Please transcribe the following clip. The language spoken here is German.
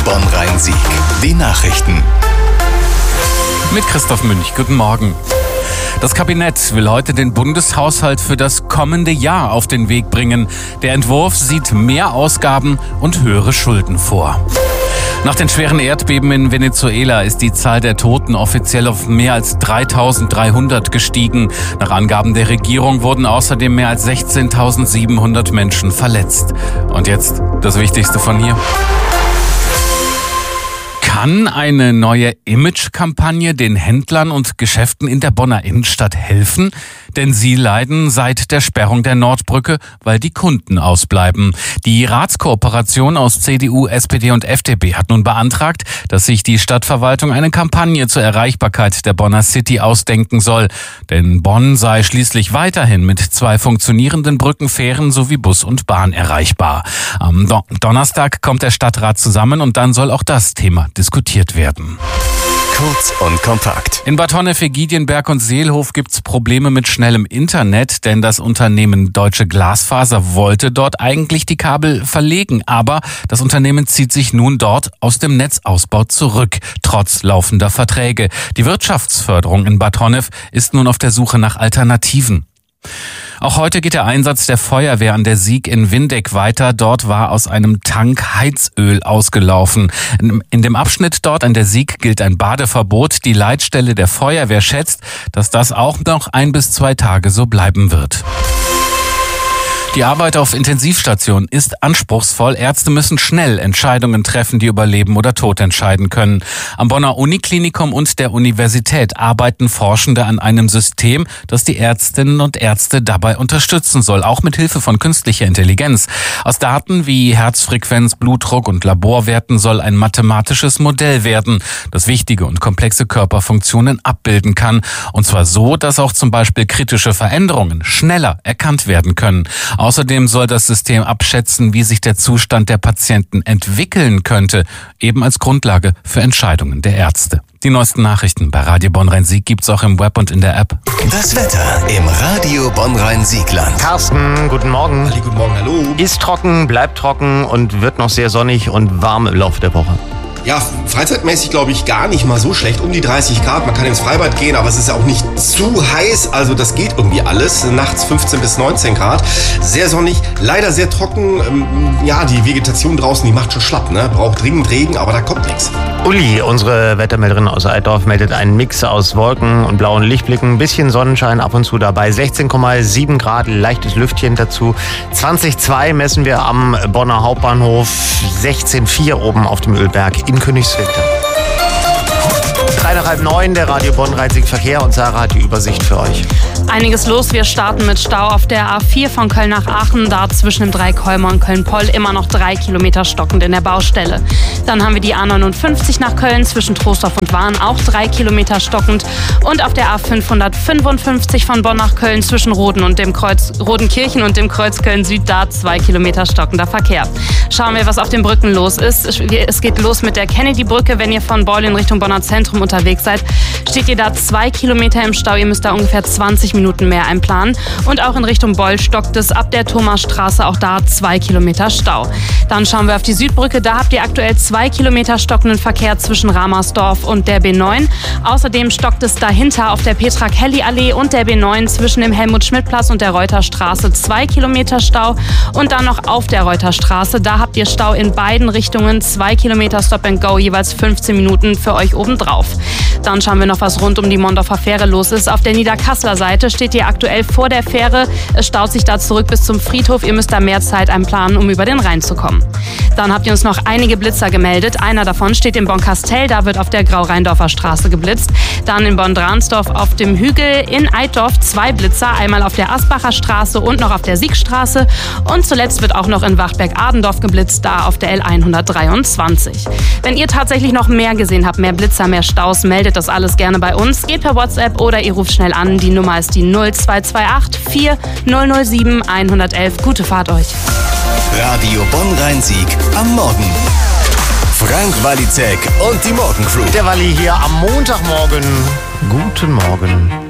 Bonn-Rhein-Sieg. Die Nachrichten. Mit Christoph Münch. Guten Morgen. Das Kabinett will heute den Bundeshaushalt für das kommende Jahr auf den Weg bringen. Der Entwurf sieht mehr Ausgaben und höhere Schulden vor. Nach den schweren Erdbeben in Venezuela ist die Zahl der Toten offiziell auf mehr als 3.300 gestiegen. Nach Angaben der Regierung wurden außerdem mehr als 16.700 Menschen verletzt. Und jetzt das Wichtigste von hier. Kann eine neue Image-Kampagne den Händlern und Geschäften in der Bonner Innenstadt helfen? Denn sie leiden seit der Sperrung der Nordbrücke, weil die Kunden ausbleiben. Die Ratskooperation aus CDU, SPD und FDP hat nun beantragt, dass sich die Stadtverwaltung eine Kampagne zur Erreichbarkeit der Bonner City ausdenken soll. Denn Bonn sei schließlich weiterhin mit 2 funktionierenden Brücken, Fähren sowie Bus und Bahn erreichbar. Am Donnerstag kommt der Stadtrat zusammen und dann soll auch das Thema diskutiert werden. Kurz und kompakt. In Bad Honnef, Giedienberg und Seelhof gibt's Probleme mit schnellem Internet, denn das Unternehmen Deutsche Glasfaser wollte dort eigentlich die Kabel verlegen, aber das Unternehmen zieht sich nun dort aus dem Netzausbau zurück, trotz laufender Verträge. Die Wirtschaftsförderung in Bad Honnef ist nun auf der Suche nach Alternativen. Auch heute geht der Einsatz der Feuerwehr an der Sieg in Windeck weiter. Dort war aus einem Tank Heizöl ausgelaufen. In dem Abschnitt dort an der Sieg gilt ein Badeverbot. Die Leitstelle der Feuerwehr schätzt, dass das auch noch 1 bis 2 Tage so bleiben wird. Die Arbeit auf Intensivstationen ist anspruchsvoll. Ärzte müssen schnell Entscheidungen treffen, die über Leben oder Tod entscheiden können. Am Bonner Uniklinikum und der Universität arbeiten Forschende an einem System, das die Ärztinnen und Ärzte dabei unterstützen soll, auch mit Hilfe von künstlicher Intelligenz. Aus Daten wie Herzfrequenz, Blutdruck und Laborwerten soll ein mathematisches Modell werden, das wichtige und komplexe Körperfunktionen abbilden kann. Und zwar so, dass auch zum Beispiel kritische Veränderungen schneller erkannt werden können. Außerdem soll das System abschätzen, wie sich der Zustand der Patienten entwickeln könnte, eben als Grundlage für Entscheidungen der Ärzte. Die neuesten Nachrichten bei Radio Bonn-Rhein-Sieg gibt's auch im Web und in der App. Das Wetter im Radio Bonn-Rhein-Siegland. Carsten, guten Morgen. Guten Morgen, hallo. Ist trocken, bleibt trocken und wird noch sehr sonnig und warm im Laufe der Woche. Ja, freizeitmäßig glaube ich gar nicht mal so schlecht. Um die 30 Grad, man kann ins Freibad gehen, aber es ist ja auch nicht zu heiß. Also das geht irgendwie alles. Nachts 15 bis 19 Grad. Sehr sonnig, leider sehr trocken. Ja, die Vegetation draußen, die macht schon schlapp, ne? Braucht dringend Regen, aber da kommt nichts. Uli, unsere Wettermelderin aus Altdorf, meldet einen Mix aus Wolken und blauen Lichtblicken. Ein bisschen Sonnenschein ab und zu dabei. 16,7 Grad, leichtes Lüftchen dazu. 20,2 messen wir am Bonner Hauptbahnhof. 16,4 oben auf dem Ölberg in Königswinter. 8:03, der Radio Bonn-Rhein-Sieg Verkehr und Sarah hat die Übersicht für euch. Einiges los. Wir starten mit Stau auf der A4 von Köln nach Aachen. Da zwischen dem Dreikäumer und Köln-Poll immer noch 3 Kilometer stockend in der Baustelle. Dann haben wir die A59 nach Köln zwischen Troisdorf und Wahn, auch 3 Kilometer stockend. Und auf der A555 von Bonn nach Köln zwischen Rodenkirchen und dem Kreuz Köln-Süd, da 2 Kilometer stockender Verkehr. Schauen wir, was auf den Brücken los ist. Es geht los mit der Kennedy-Brücke. Wenn ihr von Beul in Richtung Bonner Zentrum unterwegs seid, steht ihr da 2 Kilometer im Stau. Ihr müsst da ungefähr 20 Minuten mehr einplanen. Und auch in Richtung Beul stockt es ab der Thomasstraße, auch da 2 Kilometer Stau. Dann schauen wir auf die Südbrücke. Da habt ihr aktuell 2 Kilometer stockenden Verkehr zwischen Ramersdorf und der B9. Außerdem stockt es dahinter auf der Petra-Kelly-Allee und der B9 zwischen dem Helmut-Schmidt-Platz und der Reuterstraße 2 Kilometer Stau. Und dann noch auf der Reuterstraße. Da habt ihr Stau in beiden Richtungen, 2 Kilometer Stop and Go, jeweils 15 Minuten für euch obendrauf. Dann schauen wir noch, was rund um die Mondorfer Fähre los ist. Auf der Niederkasseler Seite steht ihr aktuell vor der Fähre. Es staut sich da zurück bis zum Friedhof. Ihr müsst da mehr Zeit einplanen, um über den Rhein zu kommen. Dann habt ihr uns noch einige Blitzer gemeldet. Einer davon steht in Bonn-Kastel. Da wird auf der Grau-Rheindorfer Straße geblitzt. Dann in Bonn-Dransdorf auf dem Hügel. In Eitdorf 2 Blitzer. Einmal auf der Asbacher Straße und noch auf der Siegstraße. Und zuletzt wird auch noch in Wachtberg-Adendorf geblitzt. Da auf der L123. Wenn ihr tatsächlich noch mehr gesehen habt, mehr Blitzer, mehr Staus, meldet das alles gerne bei uns. Geht per WhatsApp oder ihr ruft schnell an. Die Nummer ist die 0228 4007 111. Gute Fahrt euch. Radio Bonn-Rhein-Sieg am Morgen. Frank Walizek und die Morgencrew. Der Walli hier am Montagmorgen. Guten Morgen.